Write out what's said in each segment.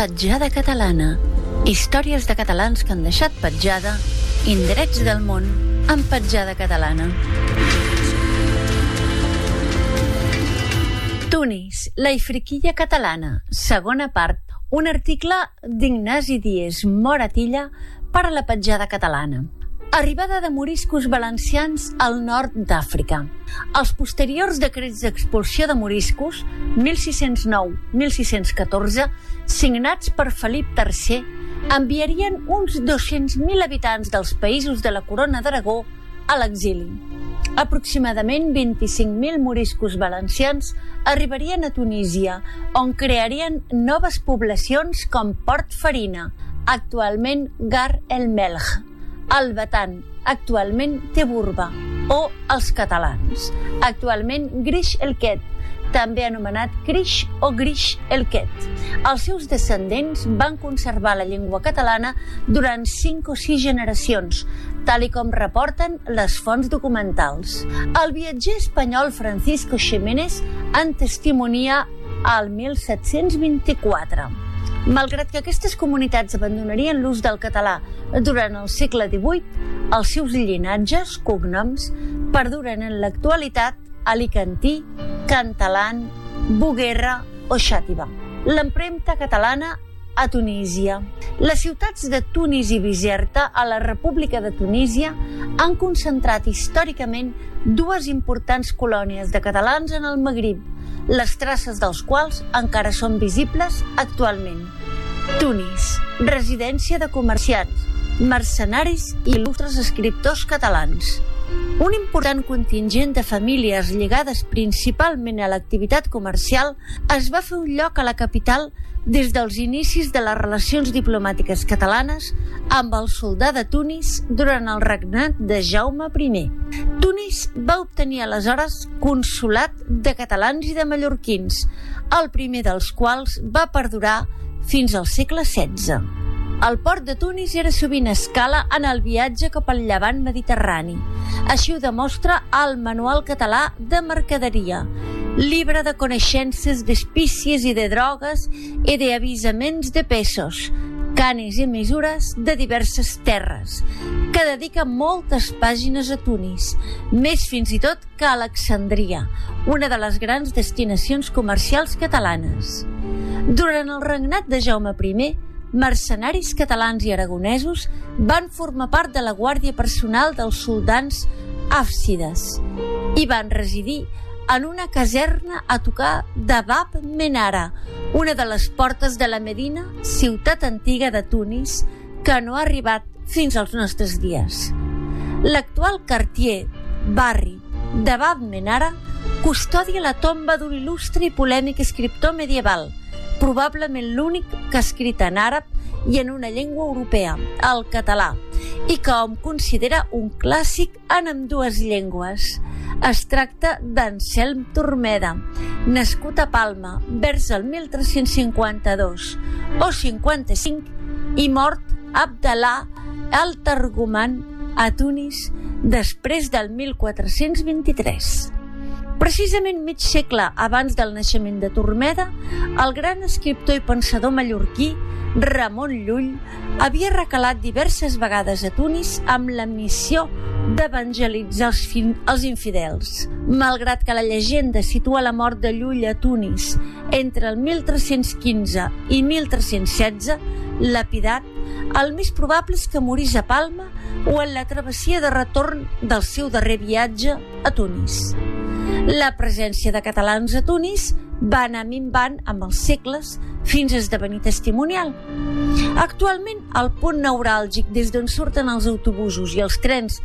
Petjada catalana. Històries de catalans que han deixat petjada, indrets del món amb petjada catalana. Tunis, la ifriquilla catalana, segona part, un article d'Ignasi Díez Moratilla per a la petjada catalana. Arribada de moriscos valencians al nord d'Àfrica. Els posteriors decrets d'expulsió de moriscos, 1609-1614, signats per Felip III, enviarien uns 200.000 habitants dels països de la Corona d'Aragó a l'exili. Aproximadament 25.000 moriscos valencians arribarien a Tunísia, on crearien noves poblacions com Port Farina, actualment Gar el Melh, el Batan, actualment Teburba, o els catalans, actualment Grish el Quet, també anomenat Krish o Grish el Quet. Els seus descendents van conservar la llengua catalana durant 5 o 6 generacions, tal com reporten les fonts documentals. El viatger espanyol Francisco Ximénez en testimonia al 1724. Malgrat que aquestes comunitats abandonarien l'ús del català durant el segle XVIII, els seus llinatges, cognoms, perduren en l'actualitat alicantí, cantalan, boguerra o xàtiva. L'empremta catalana a Tunísia. Les ciutats de Tunis i Bizerta a la República de Tunísia han concentrat històricament dues importants colònies de catalans en el Magrib, les traces dels quals encara són visibles actualment. Tunis, residència de comerciants, mercenaris i il·lustres escriptors catalans. Un important contingent de famílies lligades principalment a l'activitat comercial es va fer un lloc a la capital des dels inicis de les relacions diplomàtiques catalanes amb el soldà de Tunis durant el regnat de Jaume I. Tunis va obtenir aleshores consolat de catalans i de mallorquins, el primer dels quals va perdurar fins al segle XVI. El port de Tunis era sovint escala en el viatge cap al llevant mediterrani. Així ho demostra el Manual Català de Mercaderia, llibre de coneixences d'espícies i de drogues i d'avisaments de pesos, canes i mesures de diverses terres, que dedica moltes pàgines a Tunis, més fins i tot que a Alexandria, una de les grans destinacions comercials catalanes. Durant el regnat de Jaume I, mercenaris catalans i aragonesos van formar part de la guàrdia personal dels soldans hàfsides i van residir en una caserna a tocar de Bab Menara, una de les portes de la Medina, ciutat antiga de Tunis, que no ha arribat fins als nostres dies. L'actual quartier, barri de Bab Menara, custodia la tomba d'un il·lustre i polèmic escriptor medieval, probablement l'únic que ha escrit en àrab i en una llengua europea, el català, i que hom considera un clàssic en ambdues llengües. Es tracta d'Anselm Turmeda, nascut a Palma vers el 1352 o 55 i mort Abdalà el-Targumant a Tunis després del 1423. Precisament mig segle abans del naixement de Turmeda, el gran escriptor i pensador mallorquí Ramon Llull havia recalat diverses vegades a Tunis amb la missió d'evangelitzar els infidels. Malgrat que la llegenda situa la mort de Llull a Tunis entre el 1315 i 1316, lapidat, el més probable és que morís a Palma o en la travessia de retorn del seu darrer viatge a Tunis. La presència de catalans a Tunis va anar minvant amb els segles fins a esdevenir testimonial. Actualment, el punt neuràlgic des d'on surten els autobusos i els trens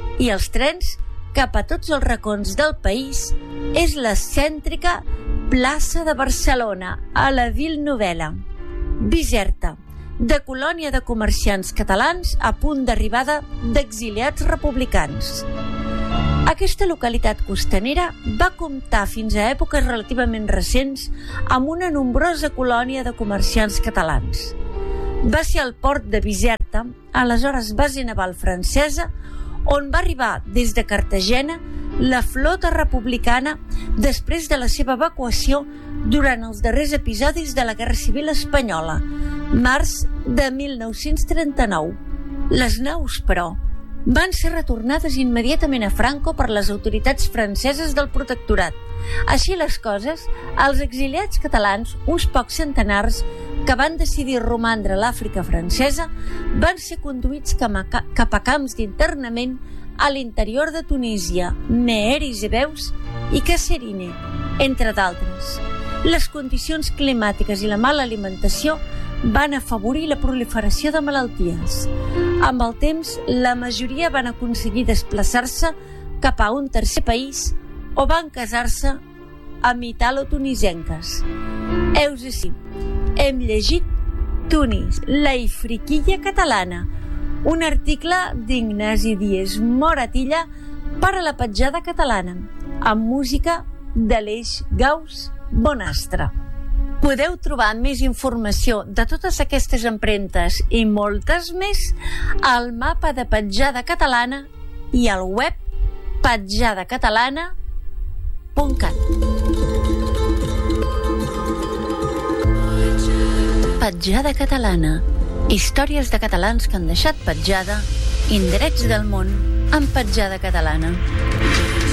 cap a tots els racons del país és la cèntrica plaça de Barcelona, a la Vilnovella. Bizerta, de colònia de comerciants catalans a punt d'arribada d'exiliats republicans. Aquesta localitat costanera va comptar fins a èpoques relativament recents amb una nombrosa colònia de comerciants catalans. Va ser el port de Bizerta, aleshores base naval francesa, on va arribar des de Cartagena la flota republicana després de la seva evacuació durant els darrers episodis de la Guerra Civil Espanyola, març de 1939. Les naus, però, van ser retornades immediatament a Franco per les autoritats franceses del protectorat. Així les coses, els exiliats catalans, uns pocs centenars, que van decidir romandre a l'Àfrica francesa, van ser conduïts cap a camps d'internament a l'interior de Tunísia, Meheris i Beus i Kasserine, entre d'altres. Les condicions climàtiques i la mala alimentació van afavorir la proliferació de malalties. Amb el temps, la majoria van aconseguir desplaçar-se cap a un tercer país o van casar-se amb italo-tunisenques. Heus així, hem llegit Tunis, la ifriquilla catalana, un article d'Ignasi Díez Moratilla per a la Petjada Catalana, amb música d'Aleix Gaus Bonastre. Podeu trobar més informació de totes aquestes empremtes i moltes més al mapa de Petjada Catalana i al web petjadacatalana.cat. Petjada Catalana. Històries de catalans que han deixat petjada, indrets del món amb Petjada Catalana.